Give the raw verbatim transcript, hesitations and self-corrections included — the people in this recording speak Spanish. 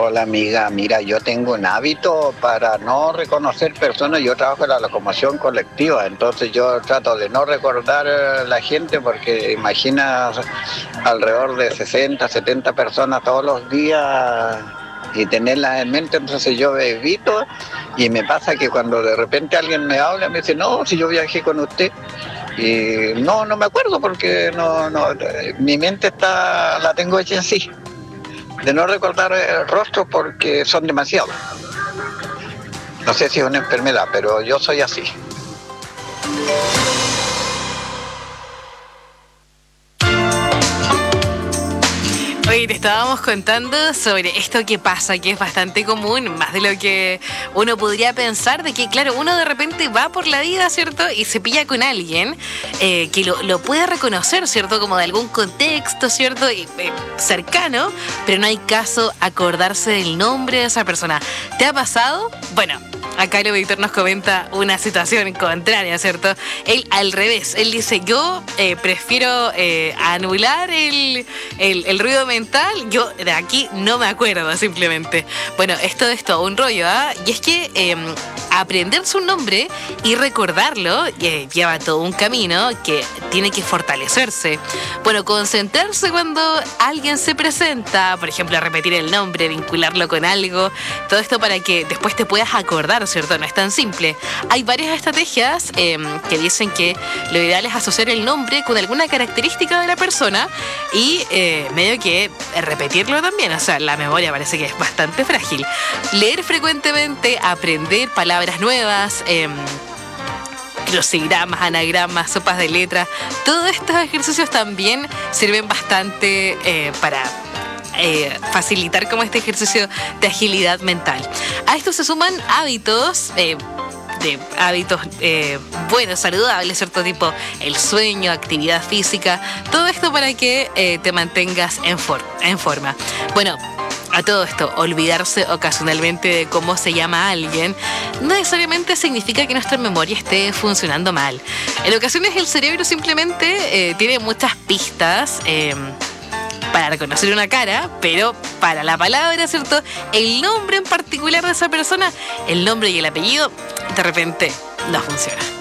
Hola amiga, mira, yo tengo un hábito para no reconocer personas. Yo trabajo en la locomoción colectiva, entonces yo trato de no recordar a la gente porque imagina alrededor de sesenta, setenta personas todos los días y tenerlas en mente, entonces yo evito. Y me pasa que cuando de repente alguien me habla, me dice, no, si yo viajé con usted. Y no, no me acuerdo porque no, no, mi mente está, la tengo hecha así, de no recordar el rostro porque son demasiados. No sé si es una enfermedad, pero yo soy así. Oye, te estábamos contando sobre esto que pasa, que es bastante común, más de lo que uno podría pensar, de que, claro, uno de repente va por la vida, ¿cierto? Y se pilla con alguien eh, que lo, lo puede reconocer, ¿cierto? Como de algún contexto, ¿cierto? Y, eh, cercano, pero no hay caso acordarse del nombre de esa persona. ¿Te ha pasado? Bueno, acá el Víctor nos comenta una situación contraria, ¿cierto? Él al revés, él dice, yo eh, prefiero eh, anular el, el, el ruido mental, yo de aquí no me acuerdo simplemente. Bueno, esto es todo un rollo, ¿ah? Y es que eh, aprender su nombre y recordarlo eh, lleva todo un camino que tiene que fortalecerse. Bueno, concentrarse cuando alguien se presenta, por ejemplo, repetir el nombre, vincularlo con algo, todo esto para que después te puedas acordar, ¿cierto? No es tan simple. Hay varias estrategias eh, que dicen que lo ideal es asociar el nombre con alguna característica de la persona y eh, medio que repetirlo también. O sea, la memoria parece que es bastante frágil. Leer frecuentemente, aprender palabras nuevas, eh, crucigramas, anagramas, sopas de letras, todos estos ejercicios también sirven bastante eh, para Eh, facilitar como este ejercicio de agilidad mental. A esto se suman hábitos eh, de hábitos eh, buenos, saludables, cierto, tipo el sueño, actividad física, todo esto para que eh, te mantengas en, for- en forma. Bueno, a todo esto, olvidarse ocasionalmente de cómo se llama alguien no necesariamente significa que nuestra memoria esté funcionando mal. En ocasiones el cerebro simplemente eh, tiene muchas pistas eh, para reconocer una cara, pero para la palabra, ¿cierto? El nombre en particular de esa persona, el nombre y el apellido, de repente no funciona.